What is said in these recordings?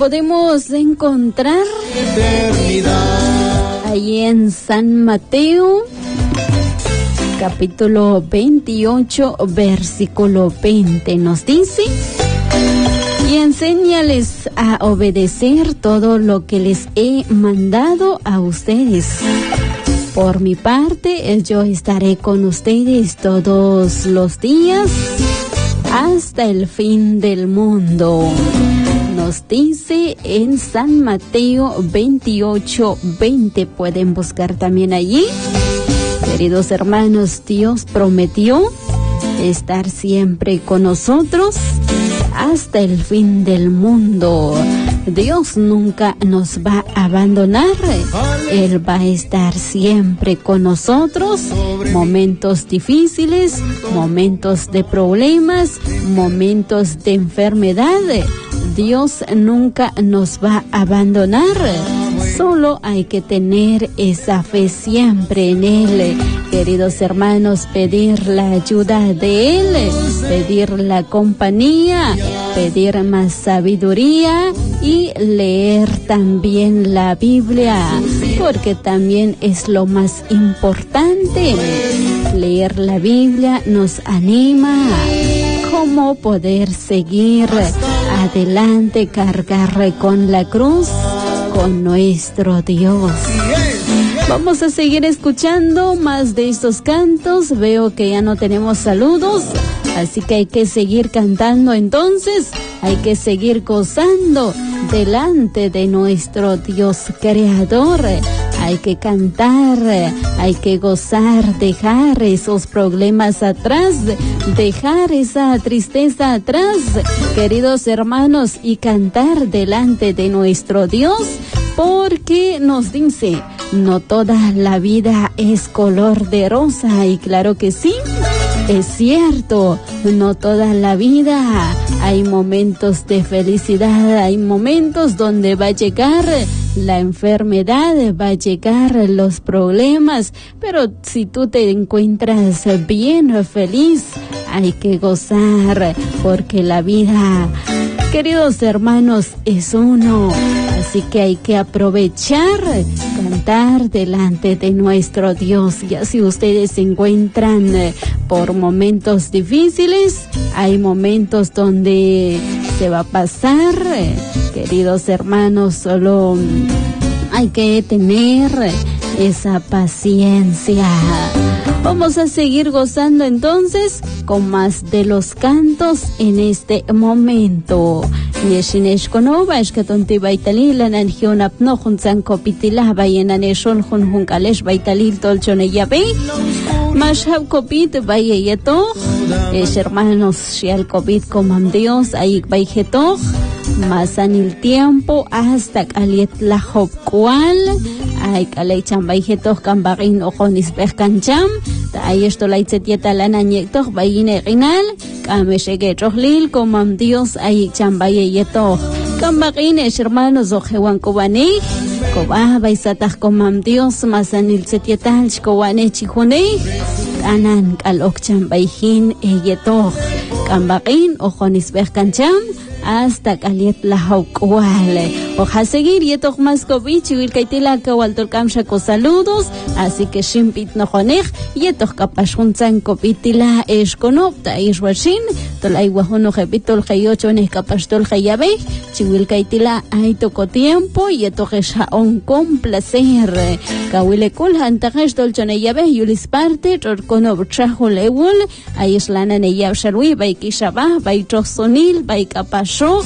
podemos encontrar ahí en San Mateo, capítulo 28, versículo 20, nos dice: y enséñales a obedecer todo lo que les he mandado a ustedes. Por mi parte, yo estaré con ustedes todos los días hasta el fin del mundo. Nos dice en San Mateo 28, 20. Pueden buscar también allí. Queridos hermanos, Dios prometió estar siempre con nosotros hasta el fin del mundo. Dios nunca nos va a abandonar. Él va a estar siempre con nosotros. Momentos difíciles, momentos de problemas, momentos de enfermedad. Dios nunca nos va a abandonar. Solo hay que tener esa fe siempre en Él. Queridos hermanos, pedir la ayuda de Él, pedir la compañía, pedir más sabiduría y leer también la Biblia, porque también es lo más importante. Leer la Biblia nos anima cómo poder seguir adelante, cargar con la cruz, con nuestro Dios. Vamos a seguir escuchando más de estos cantos. Veo que ya no tenemos saludos, así que hay que seguir cantando entonces. Hay que seguir gozando delante de nuestro Dios creador. Hay que cantar, hay que gozar, dejar esos problemas atrás, dejar esa tristeza atrás, queridos hermanos, y cantar delante de nuestro Dios, porque nos dice: no toda la vida es color de rosa. Y claro que sí, es cierto, no toda la vida. Hay momentos de felicidad, hay momentos donde va a llegar la enfermedad, va a llegar los problemas, pero si tú te encuentras bien, feliz, hay que gozar, porque la vida, queridos hermanos, es uno. Así que hay que aprovechar, cantar delante de nuestro Dios. Ya si ustedes se encuentran por momentos difíciles, hay momentos donde se va a pasar. Queridos hermanos, solo hay que tener esa paciencia. Vamos a seguir gozando entonces con más de los cantos en este momento. Neshinesh konova eshkatonti baitalil ananjion apnohun zankopitila bayenaneshon hun kalesh baitalil tolchone yabe mashab kopit bayeyeto hermanos shial kopit komam Dios ayik baijeto masan el tiempo hasta kaliet la hop cual ay kalechan baijeto kambarin ojonis berkancham ay esto la itzetieta lana nyekto bayine rinal Ameshege Chohlil, comam Dios, ay chambaye yeto. Cambaqines, hermanos, ojewan cobane, coba, baisatas comam Dios, masanil setietal, cobane chihune, anan calok chambayhin, yeto. Cambaqin, ojonis berkancham, hasta caliet la haucuale. Oja seguir, yeto mascovich, wilkaitila, kawaltolkamshako saludos, así que shimpit no jonej, yeto kapashunzan kopitila esconopta, ishwashin, tolaiwahono jepitol jayocho nescapastol jayabe, chiwilkaitila hay toco tiempo, yeto jeshaon con placer. Kawilekul, antajes dolchoneyabe, yulisparte, chorcono brachahulewul, aislana neyab sharwi, baikishabah, baichosonil, baikapasho,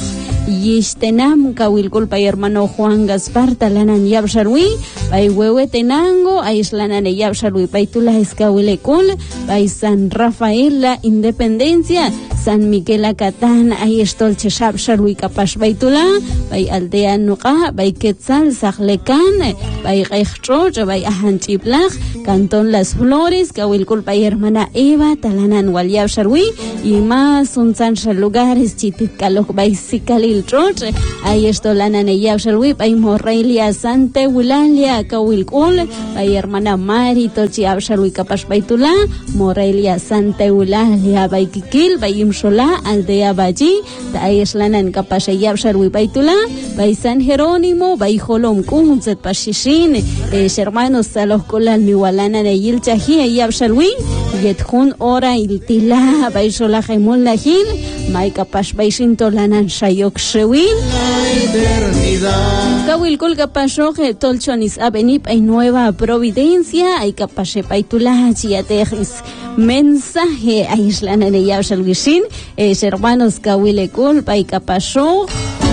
Yishtenam kawilkul pay hermano Juan Gaspar talanan yabsharwi pay huewe tenango aislanan yabsharwi pay tula eskawilekul pay San Rafael la Independencia San Miguel Acatán ay estolche shabsharwi kapash pay tula pay aldea nuqa pay Quetzal Sajlecan pay Rechchoch pay Ajanchiplaj Cantón Las Flores kawilkul pay hermana Eva talanan wal yabsharwi y más un sancha lugares chitit kalok pay Sikali ay esto la naneya shalwi ay Morelia Santa Eulalia kawilkul ay hermana Mari tolchi abshalwi kapash baitula Morelia Santa Eulalia bay kikil bay Shola, aldea Bayi, Taeslanan Kapashayab Sharwi Baitula, Bay San Jerónimo, Bay Holom Kunzet Pashishin, hermanos a los Kolal Miwalana de Yilchahi, Yab Sharwi, Yethun Ora Iltila, Bay Shola Jaimon Lahil, Maika Pash Baishin Tolanan Shayok Shewil, Kawil Kulka Pashoje, Tolchonis Avenip, hay Nueva Providencia, hay Kapashe Paitula, Chiateris. Mensaje a Islana de Yabshalwishin, hermanos Kawilekul, Paikapasho,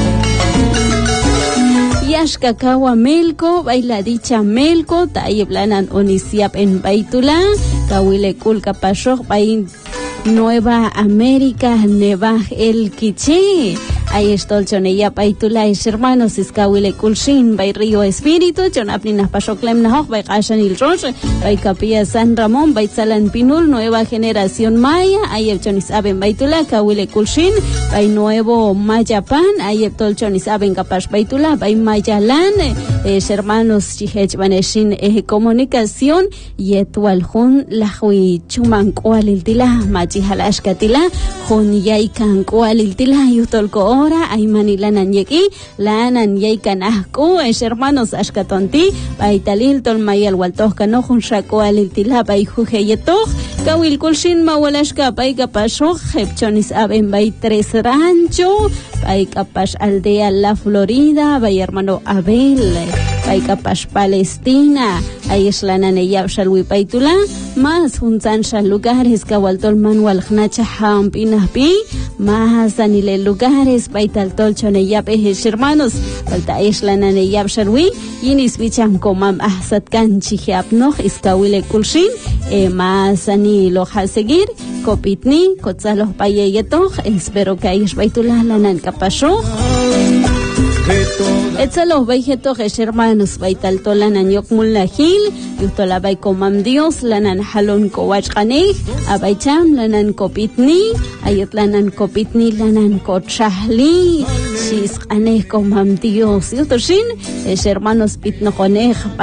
Yashkakawa Melko, Bailadicha Melko, Tayeblanan Onisiap en Baitula, Kawilekul Kapasho, Bain Nueva América, Nevah el Quiche. Ahí está el Choneya Paitula, hermanos, Iskawile Kulshin, Bay Río Espíritu, Chonaplinas Pashoklem Nahok, Bay Kashanil Roche, Bay Capilla San Ramón, Bay Salan Pinul, Nueva Generación Maya, ahí el Chonis Aben Baitula, Kawile Kulshin, Bay Nuevo Mayapan, ahí el Chonis Aben Kapash Baitula, Bay Mayalan, hermanos Chihech Baneshin, Comunicación, Yetual Hun, Lahui Chuman Kualiltila, Machihalashkatila, Hun Yaikan Kualiltila, Yutolko. Ahora hay manilanan yeki, lanan yaikan asku, hermanos ashkatonti, baitalil tol mayal waltohka no jun shako aliltila bai jujeyetok, kawil kulshin mawalashka bai kapasho, hepchonis aben bai Tres Rancho, bai kapash aldea La Florida, bai hermano Abel, bai kapash Palestina, ahí es lanan eyab shalwi paitula, más juntan shal lugares kawaltol manual hnacha hampinapi, más anile lugares Baital Tolchone Yap hermanos, Balta Islanan Yap Sharwi, Yinis Bicham Komam Ahsat Kanchi Hiapnoch, Iskawile Kulshin, más ani lo a seguir, Kopitni, Kotzalos Payetoch, espero que Aish Baitula Lanan Kapasho. Etzalos Baijetoch, hermanos, Baital Tolanan Yokmul Lahil, Yutola Baikomam Dios, Lanan Halon Kowachkaneh, Abaicham, Lanan Kopitni, Ayetlanan Kopitni, Lanan Kochahli, Shis Aneh Komam Dios, Yutoshin, hermanos Pitnojoneh.